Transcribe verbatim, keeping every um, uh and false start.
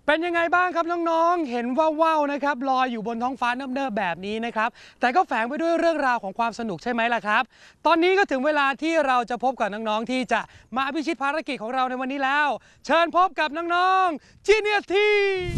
เป็นยังไงบ้างครับน้องๆ เห็นว่าวๆนะครับลอยอยู่บนท้องฟ้าเนิบๆแบบนี้นะครับแต่ก็แฝงไปด้วยเรื่องราวของความสนุกใช่ไหมล่ะครับตอนนี้ก็ถึงเวลาที่เราจะพบกับน้องๆที่จะมาพิชิตภารกิจของเราในวันนี้แล้วเชิญพบกับน้องๆ จีเนียสที